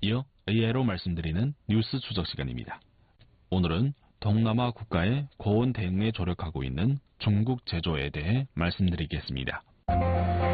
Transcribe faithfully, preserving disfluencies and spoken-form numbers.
이어 에이아이로 말씀드리는 뉴스 추적 시간입니다. 오늘은 동남아 국가의 고온 대응에 조력하고 있는 중국 제조에 대해 말씀드리겠습니다.